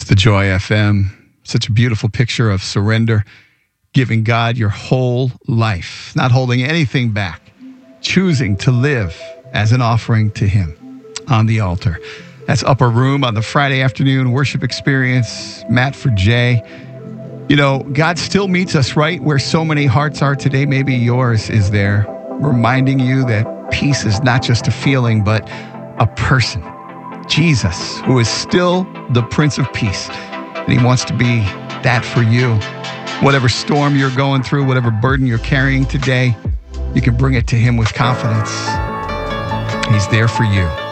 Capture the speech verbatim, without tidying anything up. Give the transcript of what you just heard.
the Joy F M. Such a beautiful picture of surrender, giving God your whole life, not holding anything back, choosing to live as an offering to Him on the altar. That's Upper Room on the Friday afternoon worship experience. Matt for Jay. You know, God still meets us right where so many hearts are today. Maybe yours is there, reminding you that peace is not just a feeling, but a person. Jesus, who is still the Prince of Peace. And He wants to be that for you. Whatever storm you're going through, whatever burden you're carrying today, you can bring it to Him with confidence. He's there for you.